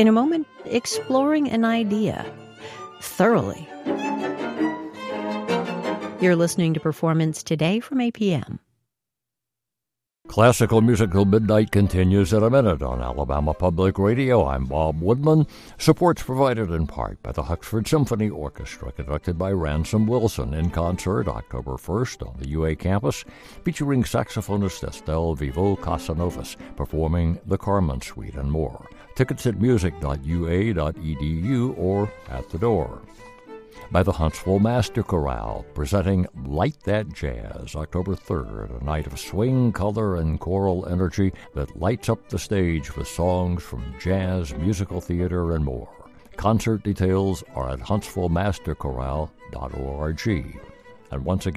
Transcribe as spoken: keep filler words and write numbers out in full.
In a moment, exploring an idea thoroughly. You're listening to Performance Today from A P M. Classical Musical Midnight continues in a minute on Alabama Public Radio. I'm Bob Woodman. Support's provided in part by the Huxford Symphony Orchestra, conducted by Ransom Wilson, in concert October first on the U A campus, featuring saxophonist Estelle Vivo Casanovas performing the Carmen Suite and more. Tickets at music dot u a dot e d u or at the door. By the Huntsville Master Chorale, presenting Light That Jazz, October third, a night of swing, color, and choral energy that lights up the stage with songs from jazz, musical theater, and more. Concert details are at huntsville master chorale dot org. And once again,